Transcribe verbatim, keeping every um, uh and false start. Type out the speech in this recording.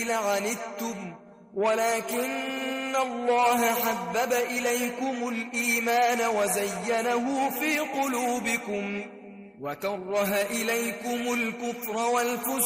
لعنتم ولكن الله حبب إليكم الإيمان وزينه في قلوبكم وكره إليكم الكفر والفسوق